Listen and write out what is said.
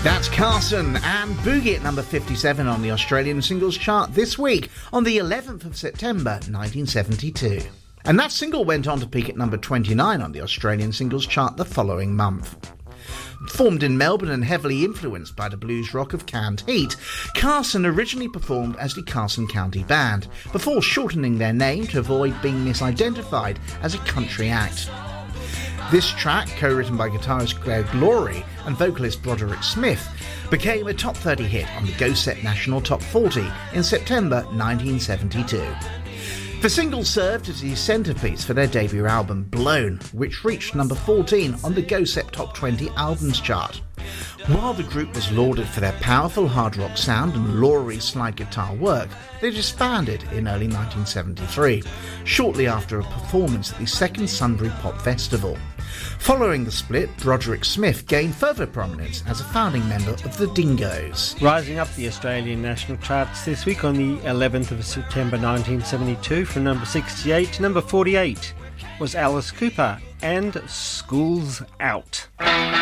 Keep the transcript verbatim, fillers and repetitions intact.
That's Carson and Boogie at number fifty-seven on the Australian singles chart this week on the eleventh of September nineteen seventy-two. And that single went on to peak at number twenty-nine on the Australian singles chart the following month. Formed in Melbourne and heavily influenced by the blues rock of Canned Heat, Carson originally performed as the Carson County Band, before shortening their name to avoid being misidentified as a country act. This track, co-written by guitarist Greg Laurie and vocalist Broderick Smith, became a top thirty hit on the Go Set National Top forty in September nineteen seventy-two. The single served as the centrepiece for their debut album, Blown, which reached number fourteen on the Go Set Top twenty Albums chart. While the group was lauded for their powerful hard rock sound and Laurie's slide guitar work, they disbanded in early nineteen seventy-three, shortly after a performance at the second Sunbury Pop Festival. Following the split, Broderick Smith gained further prominence as a founding member of the Dingoes. Rising up the Australian national charts this week on the eleventh of September nineteen seventy-two from number sixty-eight to number forty-eight was Alice Cooper and School's Out.